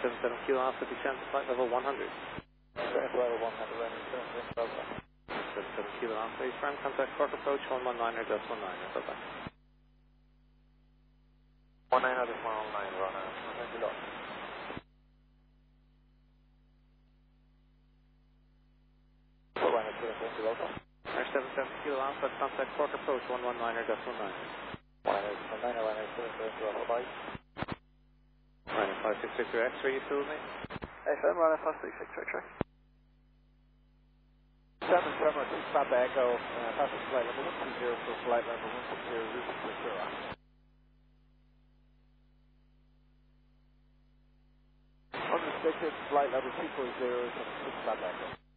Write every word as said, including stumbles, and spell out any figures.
seven seven Kilo Alpha, descend to flight level one hundred. Flight level one hundred, running seven seven Delta. seven seven Kilo Alpha, firm contact Cork approach one one nine er, dot one nine er, bye bye. one nine er, dot one nine, runner, thank you, Lord. Air seven seven Kilo Alpha, contact Cork approach one one nine er, dot one nine. one nine er, runner, seven seven Kilo Alpha, bye. Running five six six zero X-ray, you feel me? F M, runner five six six zero X-ray. seven seven six Papa Echo, uh, passing flight level one two zero for flight level one six zero, route to Zero. Unrestricted, flight level two four zero, seven six Papa Echo.